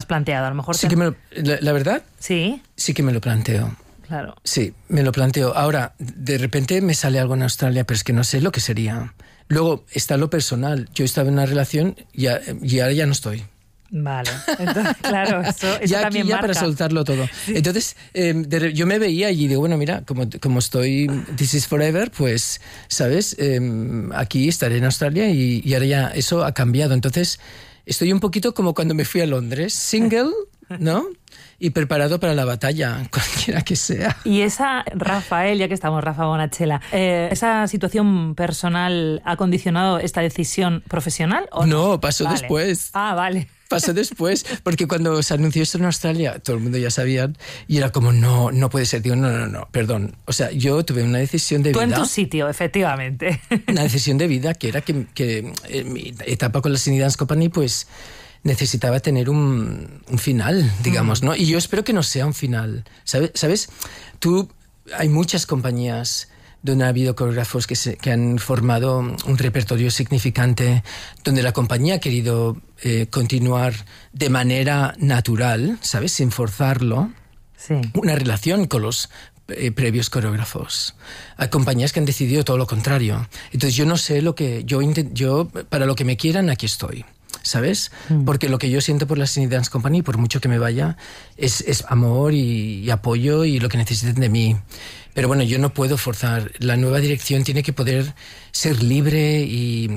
planteado. A lo mejor Sí que la verdad, sí que me lo planteo. Claro. Sí, me lo planteo. Ahora, de repente me sale algo en Australia, pero es que no sé lo que sería. Luego está lo personal. Yo estaba en una relación y ahora ya no estoy. Vale, entonces, claro, eso ya también aquí ya marca. para soltarlo todo. Sí. Entonces, yo me veía y digo, bueno, mira, como estoy This is Forever, pues, ¿sabes? Aquí estaré en Australia y ahora ya eso ha cambiado. Entonces, estoy un poquito como cuando me fui a Londres, single, ¿no? Y preparado para la batalla, cualquiera que sea. Y esa, Rafael, ya que estamos, Rafa Bonachela, ¿esa situación personal ha condicionado esta decisión profesional o no? No, pasó después. Ah, vale. Pasó después, porque cuando se anunció esto en Australia, todo el mundo ya sabía, y era como, no puede ser. Digo, no, perdón. O sea, yo tuve una decisión de vida. Tú en tu sitio, efectivamente. Una decisión de vida que era que en mi etapa con la Sydney Dance Company, pues necesitaba tener un final, digamos, ¿no? Y yo espero que no sea un final. ¿Sabes? Hay muchas compañías donde ha habido coreógrafos que han formado un repertorio significante, donde la compañía ha querido continuar de manera natural, ¿sabes? Sin forzarlo, sí. Una relación con los previos coreógrafos. Hay compañías que han decidido todo lo contrario. Entonces yo no sé yo para lo que me quieran, aquí estoy. ¿Sabes? Porque lo que yo siento por la Sydney Dance Company, por mucho que me vaya, es amor y apoyo y lo que necesiten de mí. Pero bueno, yo no puedo forzar. La nueva dirección tiene que poder ser libre y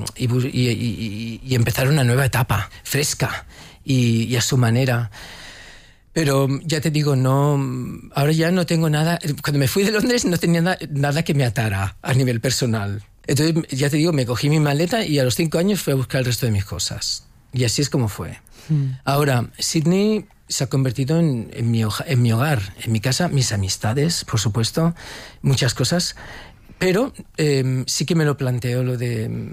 empezar una nueva etapa, fresca y a su manera. Pero ya te digo, ahora ya no tengo nada. Cuando me fui de Londres no tenía nada que me atara a nivel personal. Entonces, ya te digo, me cogí mi maleta y a los 5 años fui a buscar el resto de mis cosas. Y así es como fue. Ahora, Sydney se ha convertido en mi hogar, en mi casa, mis amistades, por supuesto, muchas cosas. Pero sí que me lo planteo lo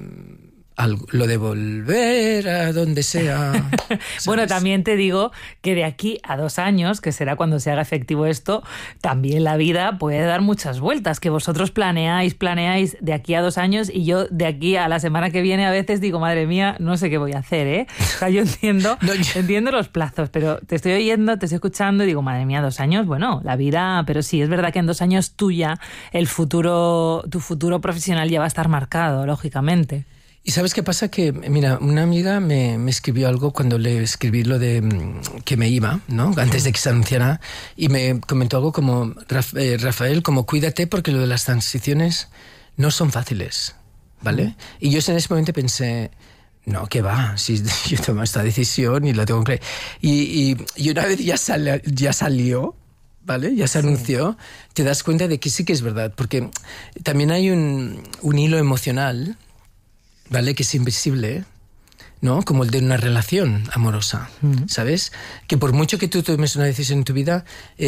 de volver a donde sea. Bueno, también te digo que de aquí a 2 años, que será cuando se haga efectivo esto, también la vida puede dar muchas vueltas, que vosotros planeáis de aquí a 2 años y yo de aquí a la semana que viene a veces digo, madre mía, no sé qué voy a hacer, ¿eh? O sea, yo entiendo los plazos, pero te estoy oyendo, te estoy escuchando y digo, madre mía, 2 años, bueno, la vida, pero sí, es verdad que en 2 años tu futuro profesional ya va a estar marcado, lógicamente. ¿Y sabes qué pasa? Que, mira, una amiga me escribió algo cuando le escribí lo de que me iba, ¿no? Antes de que se anunciara, y me comentó algo como, Rafael, como cuídate porque lo de las transiciones no son fáciles, ¿vale? Y yo en ese momento pensé, no, ¿qué va? Si yo tomo esta decisión y la tengo que... Y una vez ya salió, ¿vale? Ya se anunció, te das cuenta de que sí que es verdad, porque también hay un hilo emocional, ¿vale? Que es invisible, ¿no? Como el de una relación amorosa, ¿sabes? Que por mucho que tú tomes una decisión en tu vida,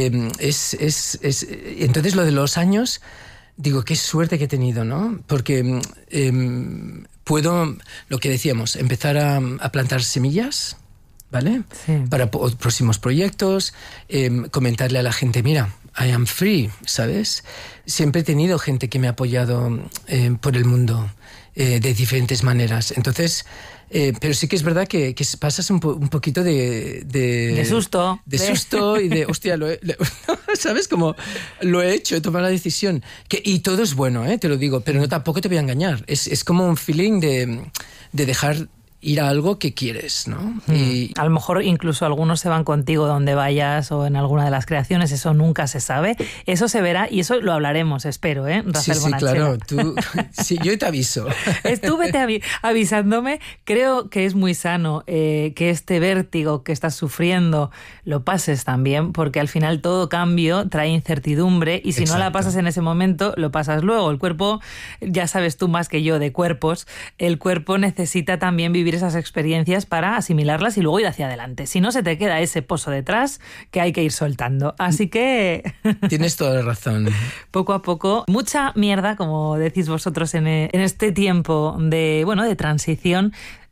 entonces lo de los años, digo, qué suerte que he tenido, ¿no? Porque puedo, lo que decíamos, empezar a plantar semillas, ¿vale? Sí. Para próximos proyectos, comentarle a la gente, mira, I am free, ¿sabes? Siempre he tenido gente que me ha apoyado por el mundo, de diferentes maneras. Entonces, pero sí que es verdad que pasas un poquito de susto. De susto y de, hostia, ¿sabes? Como lo he hecho, he tomado la decisión. Y todo es bueno, te lo digo, pero tampoco te voy a engañar. Es como un feeling de dejar ir a algo que quieres, ¿no? Y a lo mejor incluso algunos se van contigo donde vayas o en alguna de las creaciones, eso nunca se sabe. Eso se verá y eso lo hablaremos, espero, Rafael Bonachela. Claro. Sí, yo te aviso. Vete avisándome. Creo que es muy sano que este vértigo que estás sufriendo lo pases también, porque al final todo cambio trae incertidumbre y si no la pasas en ese momento, lo pasas luego. El cuerpo, ya sabes tú más que yo de cuerpos, el cuerpo necesita también vivir esas experiencias para asimilarlas y luego ir hacia adelante. Si no, se te queda ese pozo detrás que hay que ir soltando. Así que... Tienes toda la razón. Poco a poco, mucha mierda, como decís vosotros en este tiempo de transición.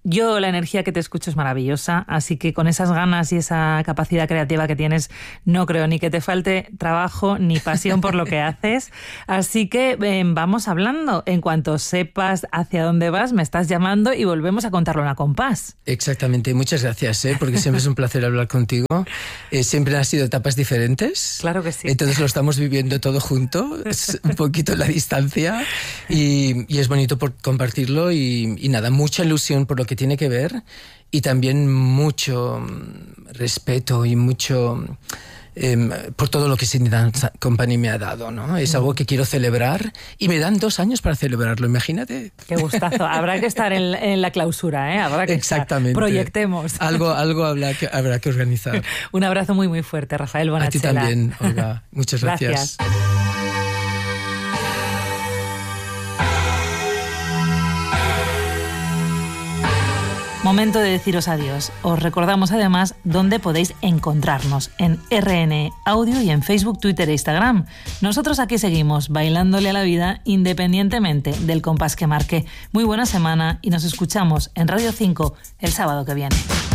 Yo la energía que te escucho es maravillosa, así que con esas ganas y esa capacidad creativa que tienes, no creo ni que te falte trabajo ni pasión por lo que haces. Así que vamos hablando. En cuanto sepas hacia dónde vas, me estás llamando y volvemos a contarlo en A Compás. Exactamente. Muchas gracias, porque siempre es un placer hablar contigo. Siempre han sido etapas diferentes. Claro que sí. Entonces lo estamos viviendo todo junto, un poquito en la distancia, y es bonito por compartirlo y nada, mucha ilusión por lo que tiene que ver y también mucho respeto y mucho por todo lo que Sydney Dance Company me ha dado, ¿no? Es algo que quiero celebrar y me dan 2 años para celebrarlo, imagínate. Qué gustazo. Habrá que estar en la clausura, ¿eh? Habrá que Exactamente. estar. Proyectemos. Algo habrá que organizar. Un abrazo muy, muy fuerte, Rafael Bonachela. A ti también, Olga. Muchas gracias. Momento de deciros adiós. Os recordamos además dónde podéis encontrarnos, en RN Audio y en Facebook, Twitter e Instagram. Nosotros aquí seguimos bailándole a la vida independientemente del compás que marque. Muy buena semana y nos escuchamos en Radio 5 el sábado que viene.